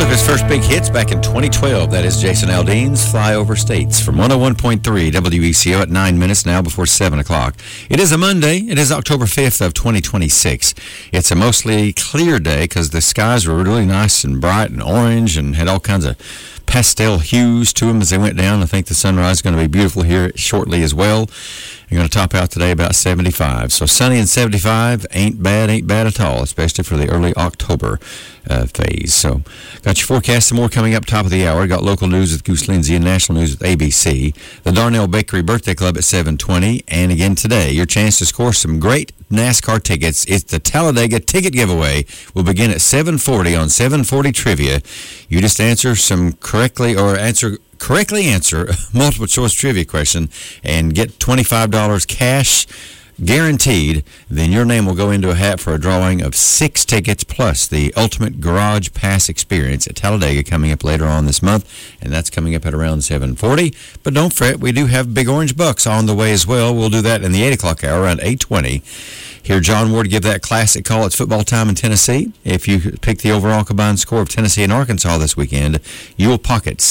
took his first big hits back in 2012. That is Jason Aldean's Flyover States from 101.3 WECO at 9 minutes now before 7 o'clock. It is a Monday. It is October 5th of 2026. It's a mostly clear day because the skies were really nice and bright and orange and had all kinds of pastel hues to them as they went down. I think the sunrise is going to be beautiful here shortly as well. You're going to top out today about 75. So sunny and 75 ain't bad at all, especially for the early October phase. So got your forecast and more coming up top of the hour. Got local news with Goose Lindsay and national news with ABC. The Darnell Bakery Birthday Club at 7:20. And again today, your chance to score some great NASCAR tickets. It's the Talladega Ticket Giveaway. We'll begin at 7:40 on 740 Trivia. You just correctly answer a multiple choice trivia question and get $25 cash guaranteed. Then your name will go into a hat for a drawing of 6 tickets plus the Ultimate Garage Pass Experience at Talladega coming up later on this month, and that's coming up at around 7:40. But don't fret, we do have Big Orange Bucks on the way as well. We'll do that in the 8 o'clock hour around 8:20. Hear John Ward give that classic call. It's football time in Tennessee. If you pick the overall combined score of Tennessee and Arkansas this weekend, you will pocket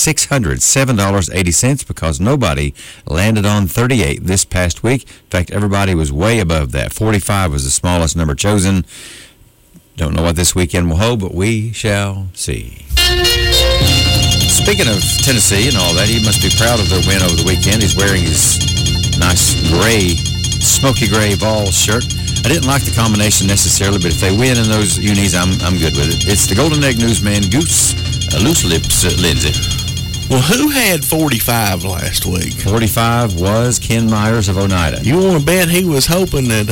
$607.80 because nobody landed on 38 this past week. In fact, everybody was way above that. 45 was the smallest number chosen. Don't know what this weekend will hold, but we shall see. Speaking of Tennessee and all that, he must be proud of their win over the weekend. He's wearing his nice gray, smoky gray Vols shirt. I didn't like the combination necessarily, but if they win in those unis, I'm good with it. It's the Golden Egg Newsman, Goose Loose Lips Lindsay. Well, who had 45 last week? 45 was Ken Myers of Oneida. You want to bet he was hoping that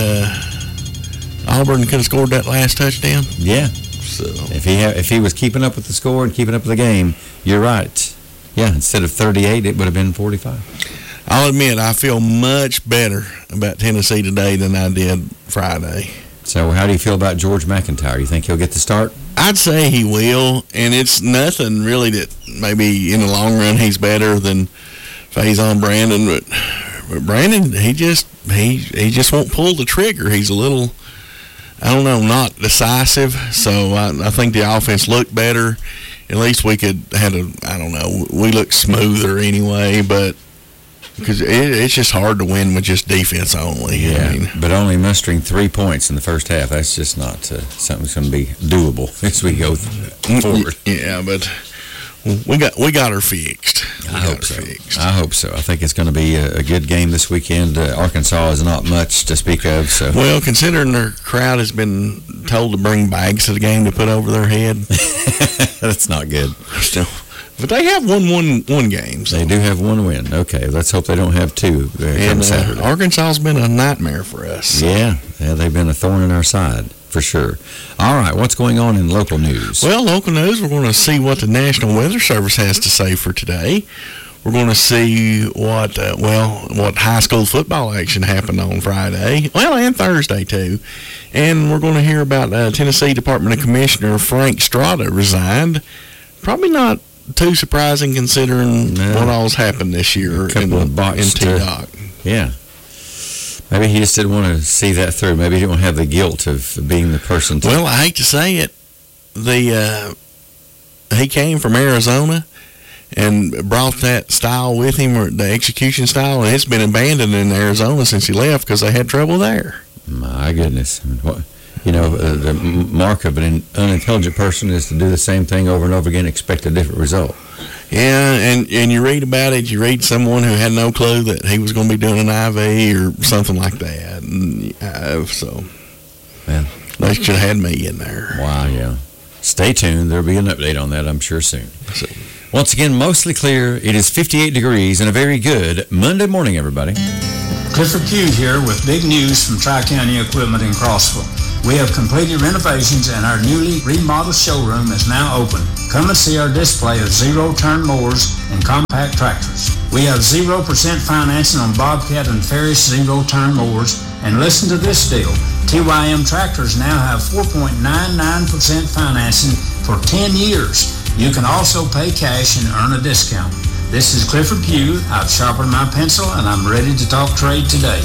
Auburn could have scored that last touchdown? Yeah. So if he was keeping up with the score and keeping up with the game, you're right. Yeah, instead of 38, it would have been 45. I'll admit, I feel much better about Tennessee today than I did Friday. So how do you feel about George McIntyre? You think he'll get the start? I'd say he will, and it's nothing really that maybe in the long run he's better than Faison Brandon. But Brandon, he just won't pull the trigger. He's a little, I don't know, not decisive. So I think the offense looked better. At least we we looked smoother anyway, but because it's just hard to win with just defense only. Yeah, but only mustering 3 points in the first half. That's just not something that's going to be doable as we go forward. Yeah, but we got her fixed. I hope so. I think it's going to be a good game this weekend. Arkansas is not much to speak of. So. Well, considering their crowd has been told to bring bags to the game to put over their head. That's not good. Still. But they have won one game. So. They do have one win. Okay, let's hope they don't have two. And Arkansas's been a nightmare for us. Yeah, they've been a thorn in our side, for sure. All right, what's going on in local news? Well, local news, we're going to see what the National Weather Service has to say for today. We're going to see what high school football action happened on Friday, and Thursday, too. And we're going to hear about Tennessee Department of Commissioner Frank Strada resigned. Probably not too surprising considering what all's happened this year in T-Doc. Yeah. Maybe he just didn't want to see that through. Maybe he didn't want to have the guilt of being the person to... Well, I hate to say it. He came from Arizona and brought that style with him, or the execution style, and it's been abandoned in Arizona since he left because they had trouble there. My goodness. The mark of an unintelligent person is to do the same thing over and over again, expect a different result. Yeah, and you read about it, you read someone who had no clue that he was going to be doing an IV or something like that. And, they should have had me in there. Wow, yeah. Stay tuned. There'll be an update on that, I'm sure, soon. So, once again, mostly clear. It is 58 degrees and a very good Monday morning, everybody. Clifford Pugh here with big news from Tri-County Equipment in Crossville. We have completed renovations and our newly remodeled showroom is now open. Come and see our display of zero-turn mowers and compact tractors. We have 0% financing on Bobcat and Ferris zero-turn mowers. And listen to this deal. TYM tractors now have 4.99% financing for 10 years. You can also pay cash and earn a discount. This is Clifford Pugh. I've sharpened my pencil and I'm ready to talk trade today.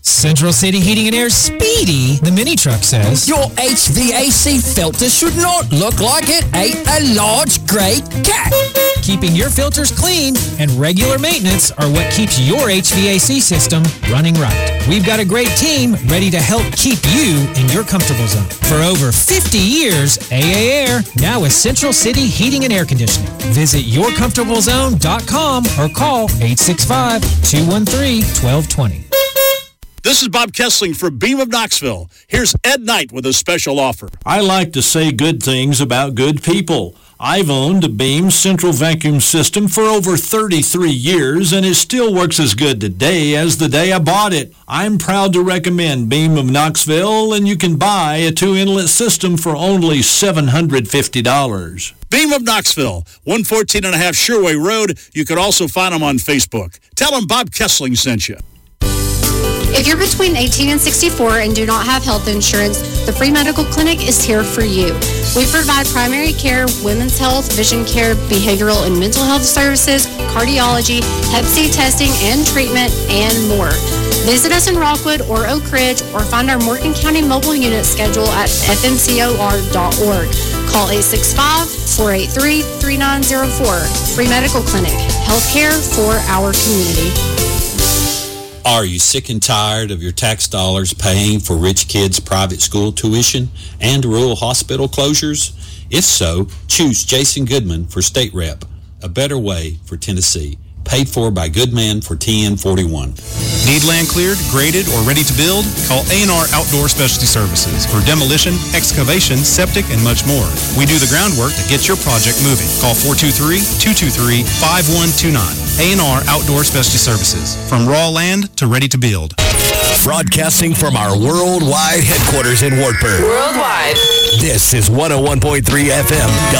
Central City Heating and Air Speedy, the mini truck says. Your HVAC filter should not look like it ate a large grey cat. Keeping your filters clean and regular maintenance are what keeps your HVAC system running right. We've got a great team ready to help keep you in your comfortable zone. For over 50 years, AA Air, now with Central City Heating and Air Conditioning. Visit yourcomfortablezone.com or call 865-213-1220. This is Bob Kessling for Beam of Knoxville. Here's Ed Knight with a special offer. I like to say good things about good people. I've owned a Beam central vacuum system for over 33 years, and it still works as good today as the day I bought it. I'm proud to recommend Beam of Knoxville, and you can buy a 2-inlet system for only $750. Beam of Knoxville, 114 and a half Sherway Road. You can also find them on Facebook. Tell them Bob Kessling sent you. If you're between 18 and 64 and do not have health insurance, the Free Medical Clinic is here for you. We provide primary care, women's health, vision care, behavioral and mental health services, cardiology, Hep C testing and treatment, and more. Visit us in Rockwood or Oak Ridge or find our Morgan County mobile unit schedule at fmcor.org. Call 865-483-3904. Free Medical Clinic. Healthcare for our community. Are you sick and tired of your tax dollars paying for rich kids' private school tuition and rural hospital closures? If so, choose Jason Goodman for State Rep, a better way for Tennessee. Paid for by Goodman for TN41. Need land cleared, graded, or ready to build? Call A&R Outdoor Specialty Services for demolition, excavation, septic, and much more. We do the groundwork to get your project moving. Call 423-223-5129. A&R Outdoor Specialty Services. From raw land to ready to build. Broadcasting from our worldwide headquarters in Wartburg. Worldwide. This is 101.3 FM.